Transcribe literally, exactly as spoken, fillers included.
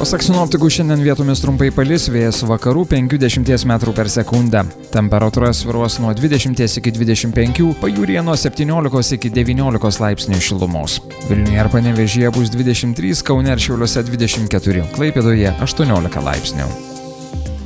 Pasak sinoptikų, šiandien vietomis trumpai palis, vėjas vakarų penkių dešimties metrų per sekundę. Temperatūra svyruos nuo dvidešimties iki dvidešimt penkių, pajūryje nuo septyniolikos iki devyniolikos laipsnių šilumos. Vilniuje ir Panevėžyje bus dvidešimt trys, Kaune ir Šiauliuose dvidešimt keturi, Klaipėdoje aštuoniolika laipsnių.